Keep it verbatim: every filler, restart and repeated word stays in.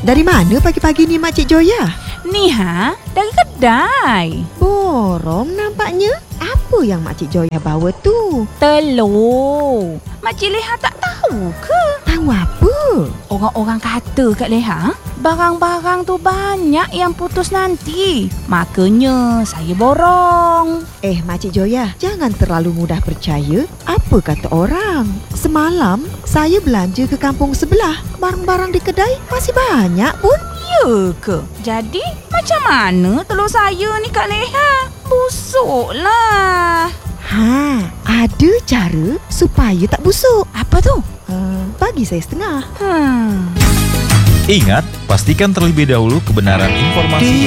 Dari mana pagi-pagi ni Makcik Joya? Ni ha, dari kedai. Borong nampaknya. Apa yang Makcik Joya bawa tu? Telur. Makcik Leha tak tahu ke? Tahu apa? Orang-orang kata kat Leha, barang-barang tu banyak yang putus nanti. Makanya saya borong. Eh Makcik Joya, jangan terlalu mudah percaya apa kata orang. Semalam saya belanja ke kampung sebelah. Barang-barang di kedai masih banyak pun. Ya ke? Jadi macam mana telur saya ni Kak Leha? Busuklah. Ha, ada cara supaya tak busuk. Apa tu? Uh, bagi saya setengah. Hmm. Ingat, pastikan terlebih dahulu kebenaran informasi